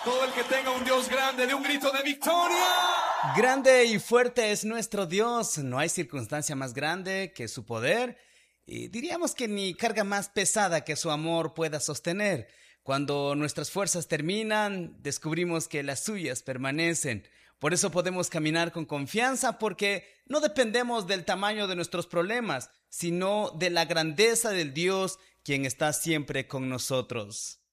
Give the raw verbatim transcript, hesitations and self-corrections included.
Todo el que tenga un Dios grande, de un grito de victoria. Grande y fuerte es nuestro Dios. No hay circunstancia más grande que su poder. Y diríamos que ni carga más pesada que su amor pueda sostener. Cuando nuestras fuerzas terminan, descubrimos que las suyas permanecen. Por eso podemos caminar con confianza, porque no dependemos del tamaño de nuestros problemas, sino de la grandeza del Dios, quien está siempre con nosotros.